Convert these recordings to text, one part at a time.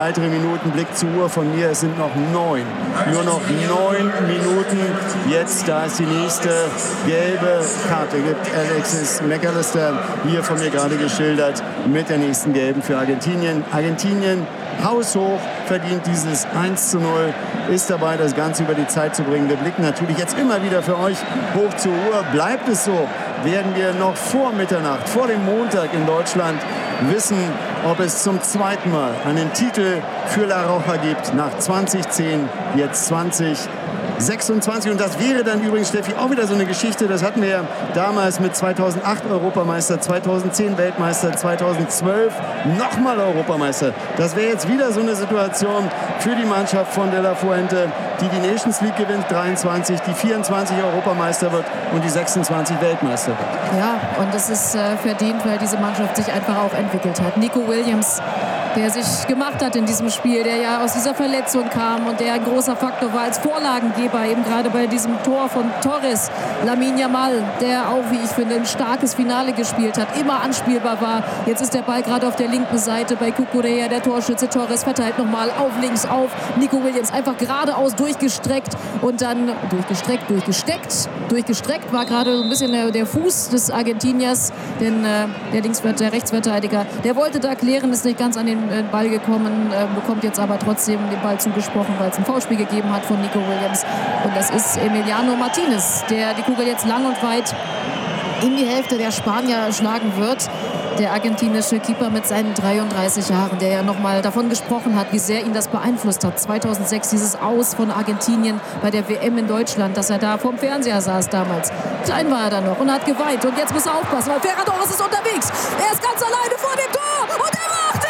Weitere Minuten, Blick zur Uhr von mir, es sind noch 9. Nur noch 9 Minuten. Jetzt, da es die nächste gelbe Karte gibt. Alexis McAllister, hier von mir gerade geschildert, mit der nächsten gelben für Argentinien. Argentinien haushoch verdient dieses 1:0, ist dabei, das Ganze über die Zeit zu bringen. Wir blicken natürlich jetzt immer wieder für euch hoch zur Uhr. Bleibt es so, werden wir noch vor Mitternacht, vor dem Montag in Deutschland wissen, ob es zum zweiten Mal einen Titel für La Roja gibt. Nach 2010, jetzt 2026. Und das wäre dann übrigens, Steffi, auch wieder so eine Geschichte. Das hatten wir ja damals mit 2008 Europameister, 2010 Weltmeister, 2012 nochmal Europameister. Das wäre jetzt wieder so eine Situation für die Mannschaft von De La Fuente, die die Nations League gewinnt, 23, die 24 Europameister wird und die 26 Weltmeister wird. Ja, und das ist verdient, weil diese Mannschaft sich einfach auch entwickelt hat. Nico Williams, der sich gemacht hat in diesem Spiel, der ja aus dieser Verletzung kam und der ein großer Faktor war als Vorlagengeber, eben gerade bei diesem Tor von Torres. Lamine Yamal, der auch, wie ich finde, ein starkes Finale gespielt hat, immer anspielbar war. Jetzt ist der Ball gerade auf der linken Seite bei Cucurella, der Torschütze. Torres verteilt nochmal auf links auf. Nico Williams einfach geradeaus durchgestreckt und dann durchgestreckt war gerade so ein bisschen der Fuß des Argentiniers, denn der Rechtsverteidiger, der wollte da klären, ist nicht ganz an den Ball gekommen, bekommt jetzt aber trotzdem den Ball zugesprochen, weil es ein Foulspiel gegeben hat von Nico Williams. Und das ist Emiliano Martinez, der die Kugel jetzt lang und weit in die Hälfte der Spanier schlagen wird. Der argentinische Keeper mit seinen 33 Jahren, der ja nochmal davon gesprochen hat, wie sehr ihn das beeinflusst hat. 2006 dieses Aus von Argentinien bei der WM in Deutschland, dass er da vorm Fernseher saß damals. Klein war er dann noch und hat geweint. Und jetzt muss er aufpassen, weil Ferran Torres ist unterwegs. Er ist ganz alleine vor dem Tor und er macht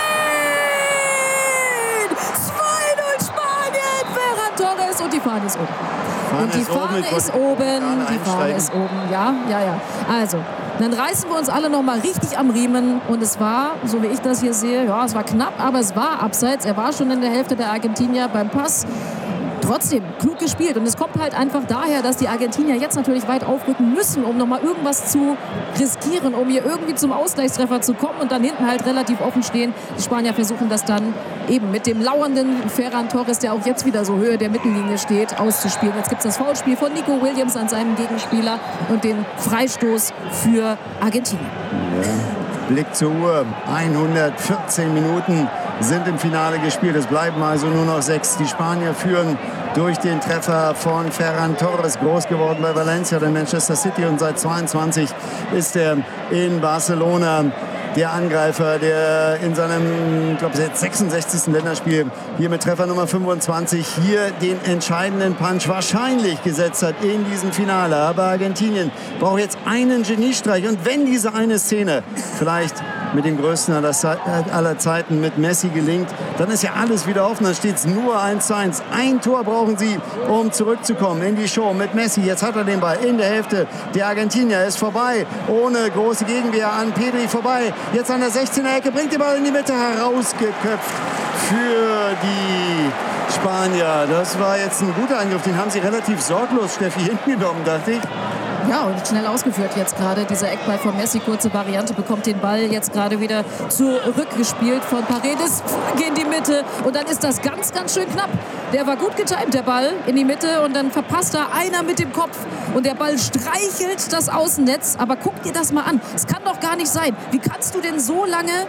ihn! 2:0 Spanien! Ferran Torres und die Fahne ist oben. Und die Fahne ist oben. Die Fahne ist oben. Ja. Also, dann reißen wir uns alle noch mal richtig am Riemen. Und es war, so wie ich das hier sehe, ja, es war knapp, aber es war abseits. Er war schon in der Hälfte der Argentinier beim Pass. Trotzdem, klug gespielt. Und es kommt halt einfach daher, dass die Argentinier jetzt natürlich weit aufrücken müssen, um nochmal irgendwas zu riskieren, um hier irgendwie zum Ausgleichstreffer zu kommen und dann hinten halt relativ offen stehen. Die Spanier versuchen das dann eben mit dem lauernden Ferran Torres, der auch jetzt wieder so Höhe der Mittellinie steht, auszuspielen. Jetzt gibt es das Foulspiel von Nico Williams an seinem Gegenspieler und den Freistoß für Argentinien. Ja. Blick zur Uhr, 114 Minuten sind im Finale gespielt. Es bleiben also nur noch 6. Die Spanier führen durch den Treffer von Ferran Torres, groß geworden bei Valencia, der Manchester City, und seit 22 ist er in Barcelona. Der Angreifer, der in seinem, ich glaube, 66. Länderspiel hier mit Treffer Nummer 25 hier den entscheidenden Punch wahrscheinlich gesetzt hat in diesem Finale. Aber Argentinien braucht jetzt einen Geniestreich. Und wenn diese eine Szene vielleicht mit dem größten aller Zeiten mit Messi gelingt, dann ist ja alles wieder offen. Dann steht es nur 1:1. Ein Tor brauchen sie, um zurückzukommen in die Show mit Messi. Jetzt hat er den Ball in der Hälfte. Der Argentinier ist vorbei, ohne große Gegenwehr an Pedri vorbei. Jetzt an der 16er-Ecke, bringt den Ball in die Mitte, herausgeköpft für die Spanier. Das war jetzt ein guter Angriff. Den haben sie relativ sorglos, Steffi, hingenommen, dachte ich. Ja, und schnell ausgeführt jetzt gerade. Dieser Eckball von Messi, kurze Variante, bekommt den Ball jetzt gerade wieder zurückgespielt von Paredes. Flanke in die Mitte und dann ist das ganz, ganz schön knapp. Der war gut getimt, der Ball in die Mitte, und dann verpasst da einer mit dem Kopf und der Ball streichelt das Außennetz. Aber guck dir das mal an. Es kann doch gar nicht sein. Wie kannst du denn so lange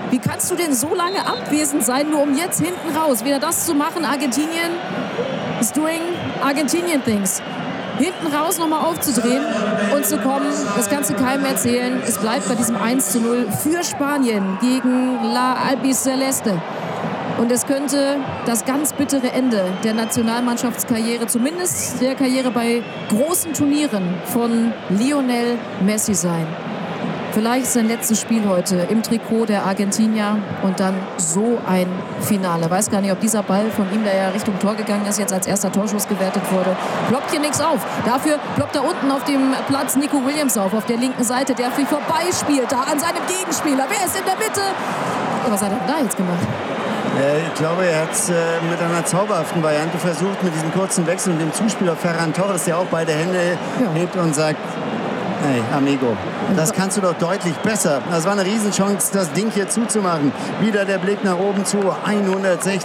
abwesend sein, nur um jetzt hinten raus wieder das zu machen? Argentinien is doing Argentinian things. Hinten raus nochmal aufzudrehen und zu kommen, das kannst du keinem erzählen. Es bleibt bei diesem 1:0 für Spanien gegen La Albiceleste. Und es könnte das ganz bittere Ende der Nationalmannschaftskarriere, zumindest der Karriere bei großen Turnieren von Lionel Messi sein. Vielleicht sein letztes Spiel heute im Trikot der Argentinier und dann so ein Finale. Weiß gar nicht, ob dieser Ball von ihm, der ja Richtung Tor gegangen ist, jetzt als erster Torschuss gewertet wurde. Ploppt hier nichts auf. Dafür ploppt da unten auf dem Platz Nico Williams auf der linken Seite, der sich vorbeispielt, da an seinem Gegenspieler. Wer ist in der Mitte? Was hat er denn da jetzt gemacht? Ich glaube, er hat es mit einer zauberhaften Variante versucht, mit diesem kurzen Wechsel und dem Zuspieler Ferran Torres, der auch beide Hände hebt und sagt: Hey, Amigo, das kannst du doch deutlich besser. Das war eine Riesenchance, das Ding hier zuzumachen. Wieder der Blick nach oben zu 160